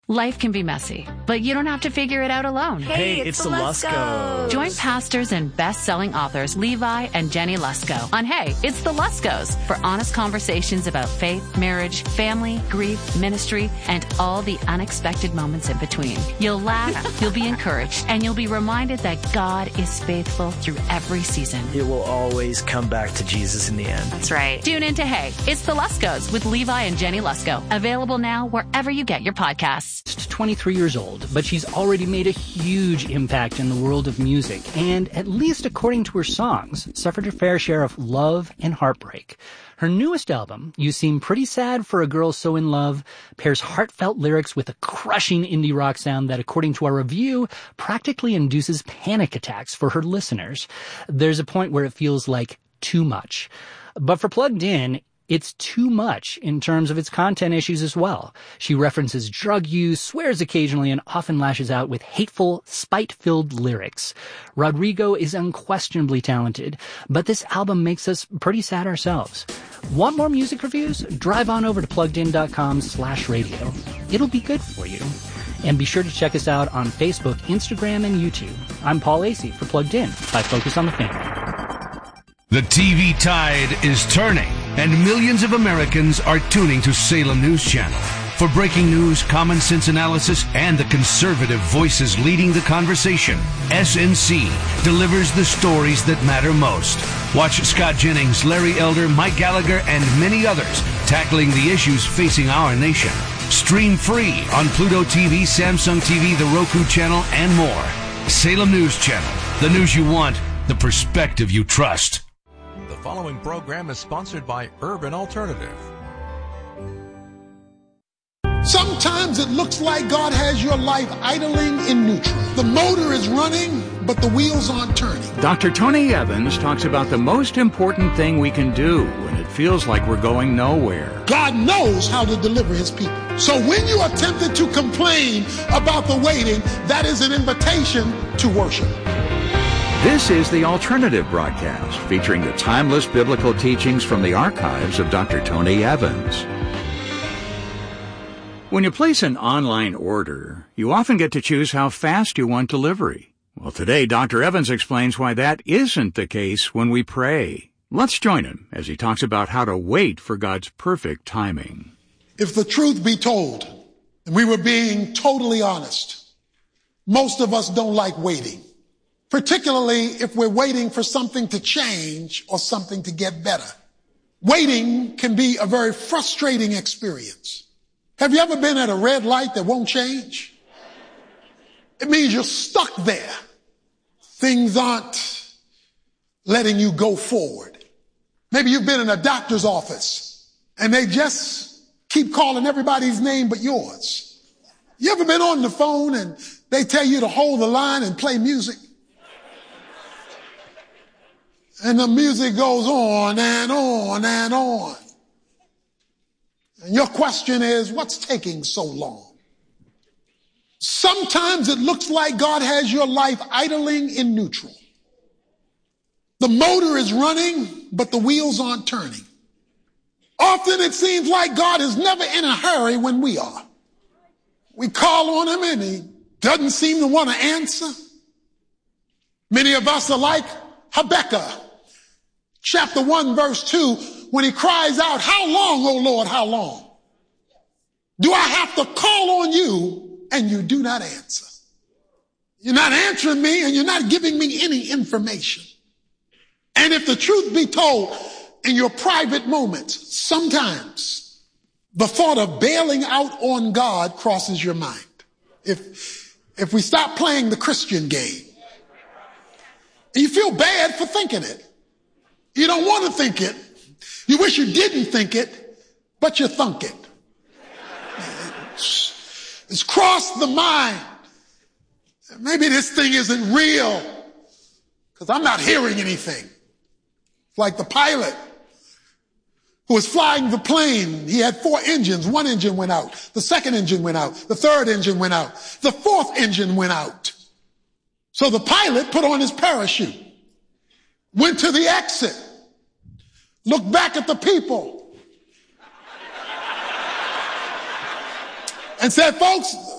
Life can be messy, but you don't have to figure it out alone. Hey, it's the Luskos. Join pastors and best-selling authors Levi and Jenny Lusko on Hey, It's the Luskos for honest conversations about faith, marriage, family, grief, ministry, and all the unexpected moments in between. You'll laugh, you'll be encouraged, and you'll be reminded that God is faithful through every season. It will always come back to Jesus in the end. That's right. Tune in to Hey, It's the Luskos with Levi and Jenny Lusko. Available now wherever you get your podcasts. 23 years old, but she's already made a huge impact in the world of music and, at least according to her songs, suffered her fair share of love and heartbreak. Her newest album, You Seem Pretty Sad for a Girl So in Love, pairs heartfelt lyrics with a crushing indie rock sound that, according to our review, practically induces panic attacks for her listeners. There's a point where it feels like too much. But for Plugged In, it's too much in terms of its content issues as well. She references drug use, swears occasionally, and often lashes out with hateful, spite-filled lyrics. Rodrigo is unquestionably talented, but this album makes us pretty sad ourselves. Want more music reviews? Drive on over to pluggedin.com/radio. It'll be good for you. And be sure to check us out on Facebook, Instagram, and YouTube. I'm Paul Acey for Plugged In by Focus on the Family. The TV tide is turning, and millions of Americans are tuning to Salem News Channel. For breaking news, common sense analysis, and the conservative voices leading the conversation, SNC delivers the stories that matter most. Watch Scott Jennings, Larry Elder, Mike Gallagher, and many others tackling the issues facing our nation. Stream free on Pluto TV, Samsung TV, the Roku channel, and more. Salem News Channel. The news you want, the perspective you trust. The following program is sponsored by Urban Alternative. Sometimes it looks like God has your life idling in neutral. The motor is running, but the wheels aren't turning. Dr. Tony Evans talks about the most important thing we can do when it feels like we're going nowhere. God knows how to deliver his people. So when you are tempted to complain about the waiting, that is an invitation to worship. This is the Alternative Broadcast, featuring the timeless biblical teachings from the archives of Dr. Tony Evans. When you place an online order, you often get to choose how fast you want delivery. Well, today, Dr. Evans explains why that isn't the case when we pray. Let's join him as he talks about how to wait for God's perfect timing. If the truth be told, and we were being totally honest, most of us don't like waiting. Particularly if we're waiting for something to change or something to get better. Waiting can be a very frustrating experience. Have you ever been at a red light that won't change? It means you're stuck there. Things aren't letting you go forward. Maybe you've been in a doctor's office and they just keep calling everybody's name but yours. You ever been on the phone and they tell you to hold the line and play music? And the music goes on and on and on. And your question is, what's taking so long? Sometimes it looks like God has your life idling in neutral. The motor is running, but the wheels aren't turning. Often it seems like God is never in a hurry when we are. We call on him and he doesn't seem to want to answer. Many of us are like Habakkuk. Chapter 1, verse 2, when he cries out, how long, O Lord, how long? Do I have to call on you and you do not answer? You're not answering me and you're not giving me any information. And if the truth be told, in your private moments, sometimes the thought of bailing out on God crosses your mind. If we stop playing the Christian game, you feel bad for thinking it. You don't want to think it. You wish you didn't think it, but you thunk it. It's crossed the mind. Maybe this thing isn't real because I'm not hearing anything. Like the pilot who was flying the plane. He had 4 engines. 1 engine went out. The 2nd engine went out. The 3rd engine went out. The 4th engine went out. So the pilot put on his parachute, went to the exit, looked back at the people, and said, folks,